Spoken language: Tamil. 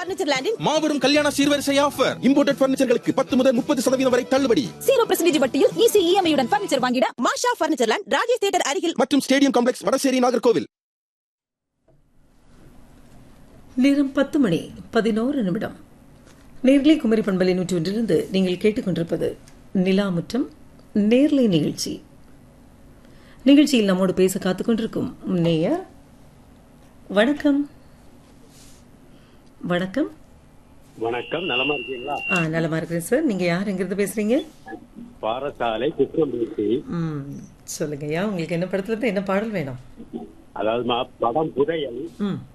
பர்னிச்சர் லேண்டில் மாபெரும் கல்யாண சீர்வரிசை ஆஃபர். இம்போர்ட்டட் பர்னிச்சர்களுக்கு 10 முதல் 30% வரை தள்ளுபடி. 0% வட்டியில் ஈஸி இஎம்ஐ உடன் பர்னிச்சர் வாங்கிட மாஷா பர்னிச்சர் லேண்ட், ராஜேஷ் தியேட்டர் அருகில் மற்றும் ஸ்டேடியம் காம்ப்ளெக்ஸ், வடசேரி, நாகர்கோவில். நேரம் 10:11. நேர்லை குமரி பண்பலை 101 நீங்கள் கேட்டுக்கொண்டிருப்பது நிலாமுற்றம் நேர்லை நிகழ்ச்சி. நிகழ்ச்சியில் நம்மோடு பேச காத்துக்கொண்டிருக்கும் நேயர். வணக்கம். வணக்கம். வணக்கம், நலமா இருக்கீங்களா? நலமா இருக்கிறேன் சார். நீங்க யார், எங்கிருந்து பேசுறீங்க? பாரசாலை கிருஷ்ணமூர்த்தி. சொல்லுங்கய்யா, உங்களுக்கு என்ன படத்துல இருந்து என்ன பாடல் வேணும்? அதாவது படம் புதையல்.